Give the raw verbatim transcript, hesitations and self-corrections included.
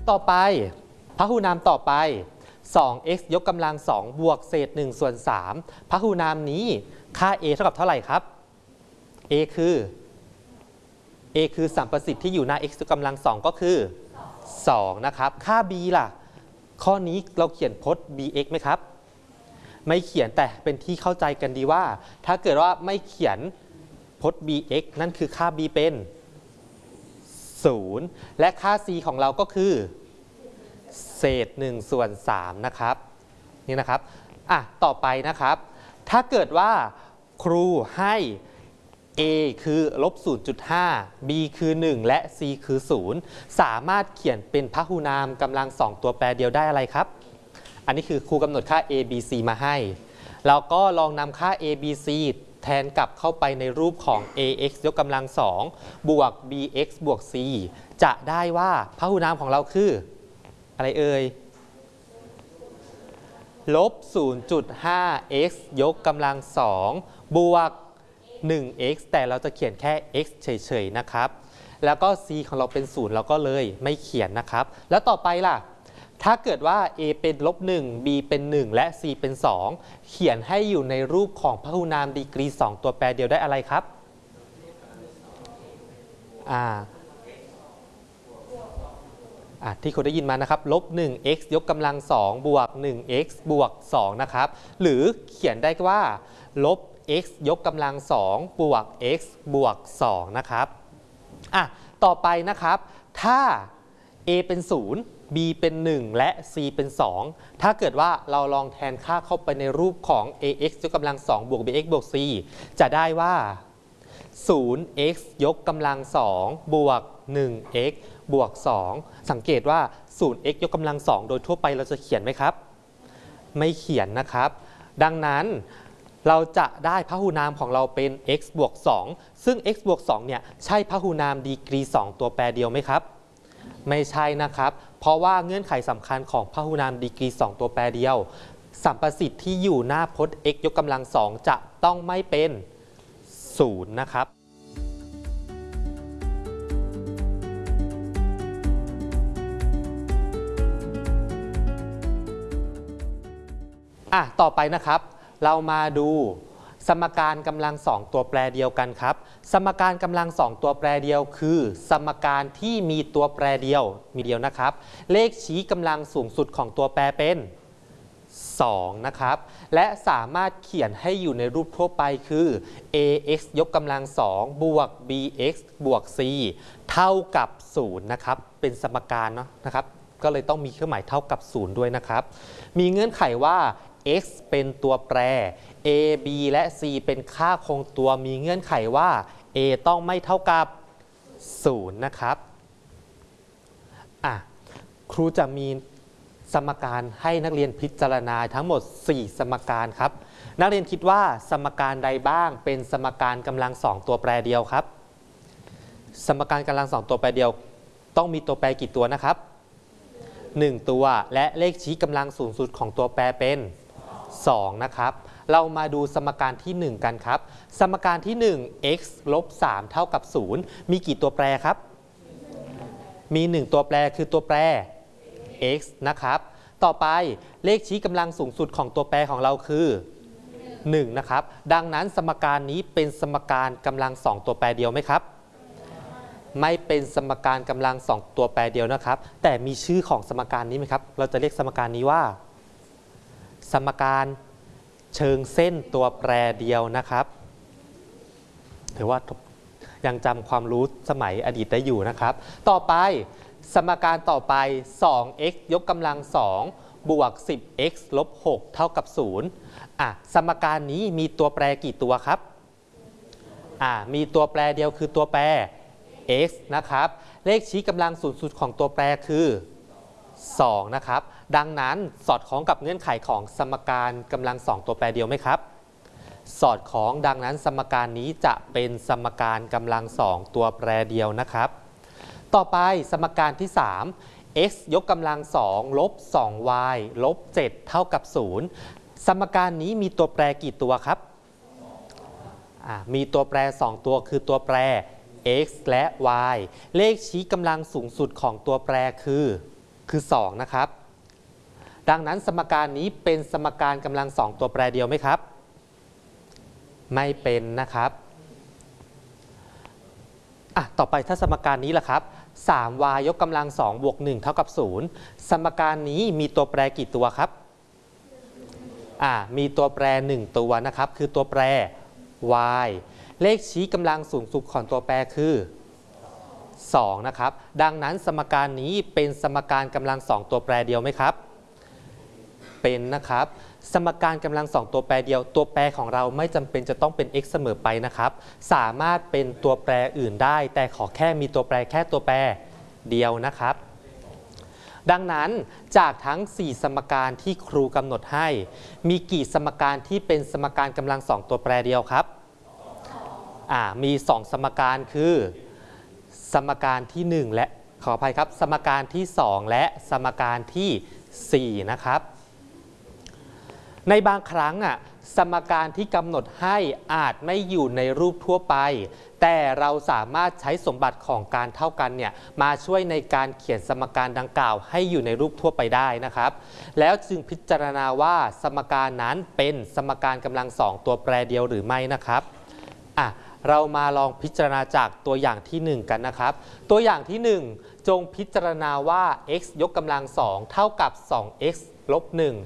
ต่อไปพหุนามต่อไป สอง x ยกกำลังสองบวกเศษหนึ่งส่วนสามพหุนามนี้ค่า a เท่ากับเท่าไหร่ครับ a คือ a คือสัมประสิทธิ์ที่อยู่หน้า x ยกกำลังสองก็คือสองนะครับค่า b ล่ะข้อนี้เราเขียนพจน์ bx ไหมครับไม่เขียนแต่เป็นที่เข้าใจกันดีว่าถ้าเกิดว่าไม่เขียนพจน์ bx นั่นคือค่า b เป็นศูนย์และค่า c ของเราก็คือเศษหนึ่งส่วนสามนะครับนี่นะครับอ่ะต่อไปนะครับถ้าเกิดว่าครูให้ a คือลบ ศูนย์จุดห้า b คือหนึ่งและ c คือศูนย์สามารถเขียนเป็นพหุนามกำลังสองตัวแปรเดียวได้อะไรครับอันนี้คือครูกำหนดค่า a b c มาให้เราก็ลองนำค่า a b c แทนกลับเข้าไปในรูปของ ax ยกกำลังสองบวก bx บวก c จะได้ว่าพหุนามของเราคืออะไรเอ่ยลบ ศูนย์จุดห้า x ยกกำลังสองบวก หนึ่ง x แต่เราจะเขียนแค่ x เฉยๆนะครับแล้วก็ c ของเราเป็นศูนย์เราก็เลยไม่เขียนนะครับแล้วต่อไปล่ะถ้าเกิดว่า a เป็นลบหนึ่ง b เป็นหนึ่งและ c เป็นสองเขียนให้อยู่ในรูปของพหุนามดีกรีสองตัวแปรเดียวได้อะไรครับอ่าที่คุณได้ยินมานะครับลบ หนึ่ง x ยกกำลังสองบวก หนึ่ง x บวกสองนะครับหรือเขียนได้ว่าลบ x ยกกำลังสองบวก x บวกสองนะครับอ่ะต่อไปนะครับถ้า a เป็นศูนย์ b เป็นหนึ่งและ c เป็นสองถ้าเกิดว่าเราลองแทนค่าเข้าไปในรูปของ ax ยกกำลังสองบวก bx บวก c จะได้ว่าศูนย์ x ยกกำลังสองบวก หนึ่ง x บวกสองสังเกตว่า ศูนย์ x ยกกำลังสองโดยทั่วไปเราจะเขียนไหมครับไม่เขียนนะครับดังนั้นเราจะได้พหุนามของเราเป็น x บวกสองซึ่ง x บวกสองเนี่ยใช่พหุนามดีกรีสองตัวแปรเดียวไหมครับไม่ใช่นะครับเพราะว่าเงื่อนไขสำคัญของพหุนามดีกรีสองตัวแปรเดียวสัมประสิทธิ์ที่อยู่หน้าพจน์ x ยกกำลังสองจะต้องไม่เป็นศูนย์นะครับอ่ะต่อไปนะครับเรามาดูสมการกำลังสองตัวแปรเดียวกันครับสมการกำลังสองตัวแปรเดียวคือสมการที่มีตัวแปรเดียวมีเดียวนะครับเลขชี้กำลังสูงสุดของตัวแปรเป็นสองนะครับและสามารถเขียนให้อยู่ในรูปทั่วไปคือ ax ยกกำลังสองบวก bx บวก c เท่ากับศูนย์นะครับเป็นสมการเนาะนะครับก็เลยต้องมีเครื่องหมายเท่ากับศูนย์ด้วยนะครับมีเงื่อนไขว่า x เป็นตัวแปร a b และ c เป็นค่าคงตัวมีเงื่อนไขว่า a ต้องไม่เท่ากับศูนย์นะครับอ่ะครูจะมีสมการให้นักเรียนพิจารณาทั้งหมดสี่สมการครับนักเรียนคิดว่าสมการใดบ้างเป็นสมการกำลังสองตัวแปรเดียวครับสมการกำลังสองตัวแปรเดียวต้องมีตัวแปรกี่ตัวนะครับหนึ่งตัวและเลขชี้กำลังสูงสุดของตัวแปรเป็นสองนะครับเรามาดูสมการที่หนึ่งกันครับสมการที่หนึ่ง x ลบสามเท่ากับศูนย์มีกี่ตัวแปรครับมีหนึ่งตัวแปรคือตัวแปร x นะครับต่อไปเลขชี้กำลังสูงสุดของตัวแปรของเราคือหนึ่งนะครับดังนั้นสมการนี้เป็นสมการกำลังสองตัวแปรเดียวไหมครับไม่เป็นสมการกำลังสองตัวแปรเดียวนะครับแต่มีชื่อของสมการนี้ไหมครับเราจะเรียกสมการนี้ว่าสมการเชิงเส้นตัวแปรเดียวนะครับถือว่ายังจำความรู้สมัยอดีตได้อยู่นะครับต่อไปสมการต่อไป สอง x ยกกำลังสองบวก สิบ x ลบหกเท่ากับศูนย์อ่ะสมการนี้มีตัวแปรกี่ตัวครับอ่ะมีตัวแปรเดียวคือตัวแปร x นะครับเลขชี้กำลังสูงสุดของตัวแปรคือสองนะครับดังนั้นสอดคล้องกับเงื่อนไขของสมการกำลังสองตัวแปรเดียวไหมครับสอดคล้องดังนั้นสมการนี้จะเป็นสมการกำลังสองตัวแปรเดียวนะครับต่อไปสมการที่สาม x ยกกำลังสองลบ สอง y ลบ เจ็ดเท่ากับศูนย์สมการนี้มีตัวแปรกี่ตัวครับมีตัวแปรสองตัวคือตัวแปร x และ y เลขชี้กำลังสูงสุดของตัวแปรคือคือสองนะครับดังนั้นสมการนี้เป็นสมการกำลังสองตัวแปรเดียวไหมครับไม่เป็นนะครับอ่ะต่อไปถ้าสมการนี้ล่ะครับ สาม วาย ยกกำลังสองบวกหนึ่งเท่ากับศูนย์สมการนี้มีตัวแปรกี่ตัวครับอ่ามีตัวแปรหนึ่งตัวนะครับคือตัวแปร y เลขชี้กำลังสูงสุดของตัวแปรคือสองนะครับดังนั้นสมการนี้เป็นสมการกำลังสองตัวแปรเดียวไหมครับเป็นนะครับสมการกำลังสองตัวแปรเดียวตัวแปรของเราไม่จำเป็นจะต้องเป็น x เสมอไปนะครับสามารถเป็นตัวแปรอื่นได้แต่ขอแค่มีตัวแปรแค่ตัวแปรเดียวนะครับดังนั้นจากทั้งสี่สมการที่ครูกำหนดให้มีกี่สมการที่เป็นสมการกำลังสองตัวแปรเดียวครับอ่ามีสองสมการคือสมการที่หนึ่งและขออภัยครับสมการที่สองและสมการที่สี่นะครับในบางครั้งอ่ะสมการที่กำหนดให้อาจไม่อยู่ในรูปทั่วไปแต่เราสามารถใช้สมบัติของการเท่ากันเนี่ยมาช่วยในการเขียนสมการดังกล่าวให้อยู่ในรูปทั่วไปได้นะครับแล้วจึงพิจารณาว่าสมการนั้นเป็นสมการกำลังสองตัวแปรเดียวหรือไม่นะครับอ่ะเรามาลองพิจารณาจากตัวอย่างที่หนึ่งกันนะครับตัวอย่างที่หนึ่งจงพิจารณาว่า x ยกกำลังสองเท่ากับ สอง x ลบหนึ่ง